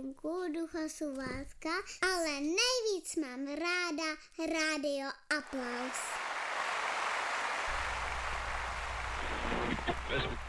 Slunku, Duchosu Válka, ale nejvíc mám ráda Rádio Aplaus.